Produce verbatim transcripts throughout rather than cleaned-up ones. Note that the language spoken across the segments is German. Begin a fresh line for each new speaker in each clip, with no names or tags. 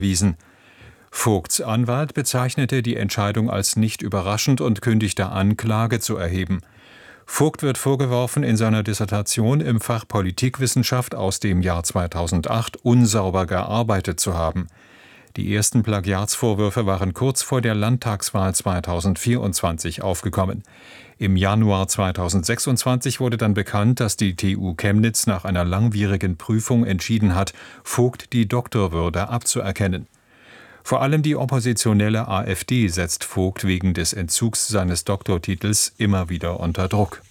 wiesen. Vogts Anwalt bezeichnete die Entscheidung als nicht überraschend und kündigte an, Klage zu erheben. Vogt wird vorgeworfen, in seiner Dissertation im Fach Politikwissenschaft aus dem Jahr zweitausendacht unsauber gearbeitet zu haben. Die ersten Plagiatsvorwürfe waren kurz vor der Landtagswahl zweitausendvierundzwanzig aufgekommen. Im Januar zweitausendsechsundzwanzig wurde dann bekannt, dass die T U Chemnitz nach einer langwierigen Prüfung entschieden hat, Vogt die Doktorwürde abzuerkennen. Vor allem die oppositionelle AfD setzt Vogt wegen des Entzugs seines Doktortitels immer wieder unter Druck.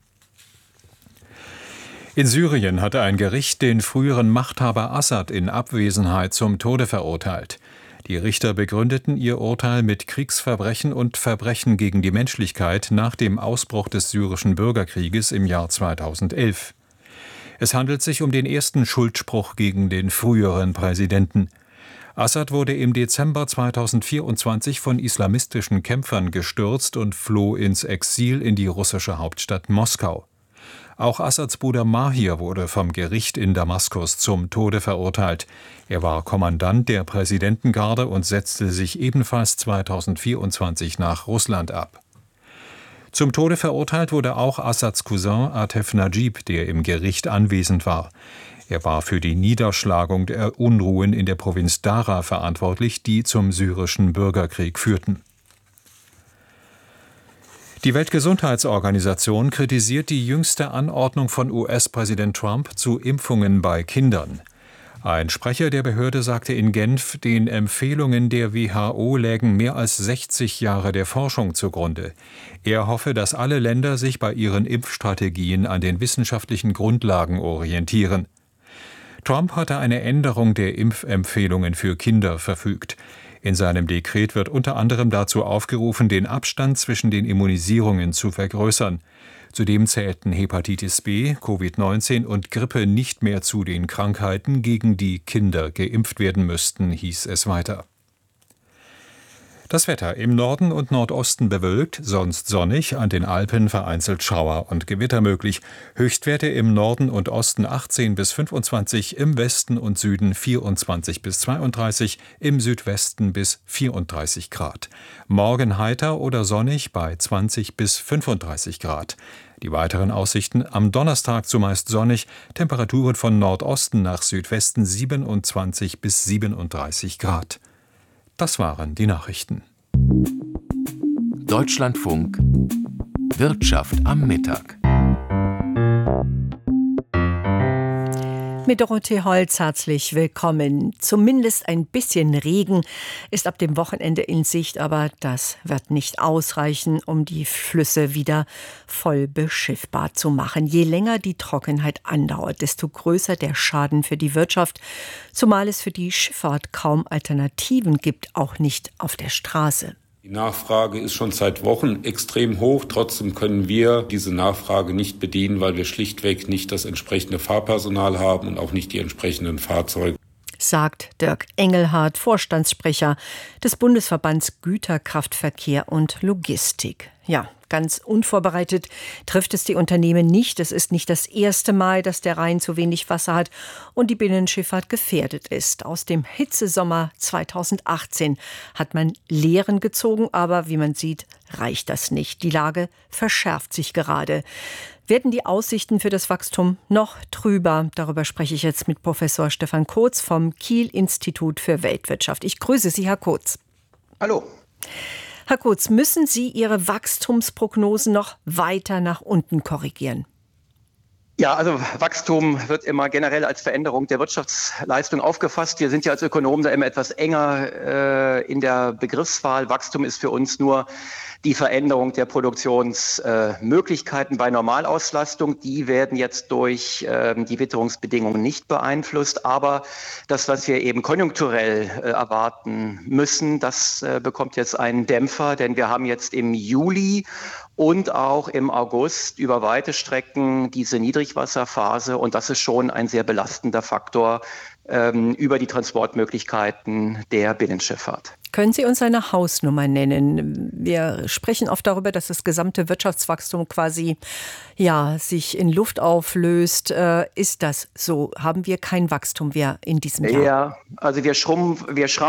In Syrien hatte ein Gericht den früheren Machthaber Assad in Abwesenheit zum Tode verurteilt. Die Richter begründeten ihr Urteil mit Kriegsverbrechen und Verbrechen gegen die Menschlichkeit nach dem Ausbruch des syrischen Bürgerkrieges im Jahr zweitausendelf. Es handelt sich um den ersten Schuldspruch gegen den früheren Präsidenten. Assad wurde im Dezember zweitausendvierundzwanzig von islamistischen Kämpfern gestürzt und floh ins Exil in die russische Hauptstadt Moskau. Auch Assads Bruder Mahir wurde vom Gericht in Damaskus zum Tode verurteilt. Er war Kommandant der Präsidentengarde und setzte sich ebenfalls zweitausendvierundzwanzig nach Russland ab. Zum Tode verurteilt wurde auch Assads Cousin Atef Najib, der im Gericht anwesend war. Er war für die Niederschlagung der Unruhen in der Provinz Dara verantwortlich, die zum syrischen Bürgerkrieg führten. Die Weltgesundheitsorganisation kritisiert die jüngste Anordnung von U S-Präsident Trump zu Impfungen bei Kindern. Ein Sprecher der Behörde sagte in Genf, den Empfehlungen der W H O lägen mehr als sechzig Jahre der Forschung zugrunde. Er hoffe, dass alle Länder sich bei ihren Impfstrategien an den wissenschaftlichen Grundlagen orientieren. Trump hatte eine Änderung der Impfempfehlungen für Kinder verfügt. In seinem Dekret wird unter anderem dazu aufgerufen, den Abstand zwischen den Immunisierungen zu vergrößern. Zudem zählten Hepatitis B, Covid neunzehn und Grippe nicht mehr zu den Krankheiten, gegen die Kinder geimpft werden müssten, hieß es weiter. Das Wetter: im Norden und Nordosten bewölkt, sonst sonnig, an den Alpen vereinzelt Schauer und Gewitter möglich. Höchstwerte im Norden und Osten achtzehn bis fünfundzwanzig, im Westen und Süden vierundzwanzig bis zweiunddreißig, im Südwesten bis vierunddreißig Grad. Morgen heiter oder sonnig bei zwanzig bis fünfunddreißig Grad. Die weiteren Aussichten: am Donnerstag zumeist sonnig, Temperaturen von Nordosten nach Südwesten siebenundzwanzig bis siebenunddreißig Grad. Das waren die Nachrichten.
Deutschlandfunk Wirtschaft am Mittag.
Mit Dorothee Holz herzlich willkommen. Zumindest ein bisschen Regen ist ab dem Wochenende in Sicht, aber das wird nicht ausreichen, um die Flüsse wieder voll beschiffbar zu machen. Je länger die Trockenheit andauert, desto größer der Schaden für die Wirtschaft, zumal es für die Schifffahrt kaum Alternativen gibt, auch nicht auf der Straße.
Die Nachfrage ist schon seit Wochen extrem hoch. Trotzdem können wir diese Nachfrage nicht bedienen, weil wir schlichtweg nicht das entsprechende Fahrpersonal haben und auch nicht die entsprechenden Fahrzeuge.
Sagt Dirk Engelhardt, Vorstandssprecher des Bundesverbands Güterkraftverkehr und Logistik. Ja, ganz unvorbereitet trifft es die Unternehmen nicht. Es ist nicht das erste Mal, dass der Rhein zu wenig Wasser hat und die Binnenschifffahrt gefährdet ist. Aus dem Hitzesommer zweitausendachtzehn hat man Lehren gezogen, aber wie man sieht, reicht das nicht. Die Lage verschärft sich gerade. Werden die Aussichten für das Wachstum noch trüber? Darüber spreche ich jetzt mit Professor Stefan Kotz vom Kiel-Institut für Weltwirtschaft. Ich grüße Sie, Herr Kotz.
Hallo.
Herr Kotz, müssen Sie Ihre Wachstumsprognosen noch weiter nach unten korrigieren?
Ja, also Wachstum wird immer generell als Veränderung der Wirtschaftsleistung aufgefasst. Wir sind ja als Ökonomen da immer etwas enger äh, in der Begriffswahl. Wachstum ist für uns nur die Veränderung der Produktionsmöglichkeiten äh, bei Normalauslastung. Die werden jetzt durch äh, die Witterungsbedingungen nicht beeinflusst. Aber das, was wir eben konjunkturell äh, erwarten müssen, das äh, bekommt jetzt einen Dämpfer. Denn wir haben jetzt im Juli und auch im August über weite Strecken diese Niedrigwasserphase. Und das ist schon ein sehr belastender Faktor ähm, über die Transportmöglichkeiten der Binnenschifffahrt.
Können Sie uns eine Hausnummer nennen? Wir sprechen oft darüber, dass das gesamte Wirtschaftswachstum quasi ja, sich in Luft auflöst. Äh, ist das so? Haben wir kein Wachstum mehr in diesem Jahr?
Ja, also wir schrumpfen, wir schrumpfen